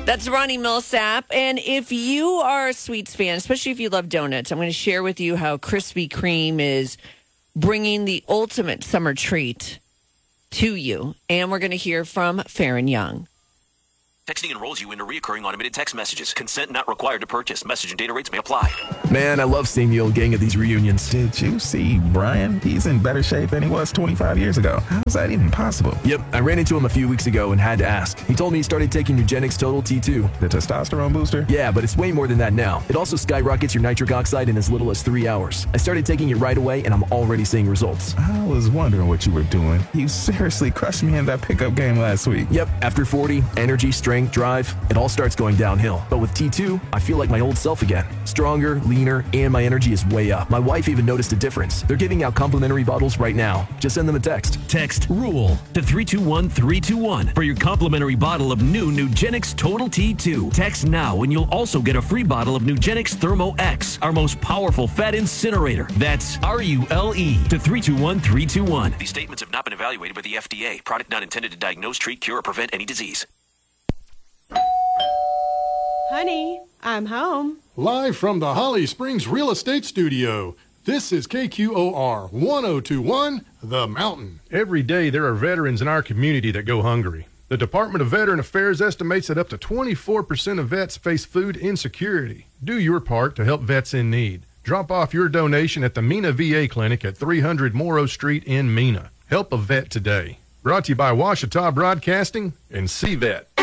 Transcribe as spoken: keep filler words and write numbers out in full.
That's Ronnie Millsap. And if you are a sweets fan, especially if you love donuts, I'm going to share with you how Krispy Kreme is bringing the ultimate summer treat to you. And we're going to hear from Farron Young. Texting enrolls you into reoccurring automated text messages. Consent not required to purchase. Message and data rates may apply. Man, I love seeing the old gang at these reunions. Did you see Brian? He's in better shape than he was twenty-five years ago. How is that even possible? Yep, I ran into him a few weeks ago and had to ask. He told me he started taking Nugenix Total T two. The testosterone booster? Yeah, but it's way more than that now. It also skyrockets your nitric oxide in as little as three hours. I started taking it right away, and I'm already seeing results. I was wondering what you were doing. You seriously crushed me in that pickup game last week. Yep, after forty, energy, strength, drive, it all starts going downhill. But with T two, I feel like my old self again. Stronger, leaner, and my energy is way up. My wife even noticed a difference. They're giving out complimentary bottles right now. Just send them a text. Text RULE to three two one three two one for your complimentary bottle of new Nugenix Total T two. Text now and you'll also get a free bottle of Nugenix Thermo X, our most powerful fat incinerator. That's R U L E to three two one three two one. These statements have not been evaluated by the F D A. Product not intended to diagnose, treat, cure, or prevent any disease. Honey, I'm home. Live from the Holly Springs Real Estate Studio, this is K Q O R one oh two one, The Mountain. Every day there are veterans in our community that go hungry. The Department of Veteran Affairs estimates that up to twenty-four percent of vets face food insecurity. Do your part to help vets in need. Drop off your donation at the Mena V A Clinic at three hundred Morrow Street in Mena. Help a vet today. Brought to you by Ouachita Broadcasting and C-Vet.